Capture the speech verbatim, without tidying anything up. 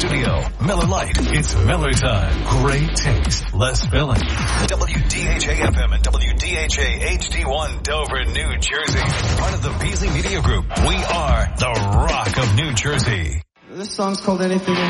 studio. Miller Lite. It's Miller time. Great taste. Less filling. W D H A F M and W D H A H D one Dover, New Jersey. Part of the Beasley Media Group. We are the Rock of New Jersey. This song's called Anything.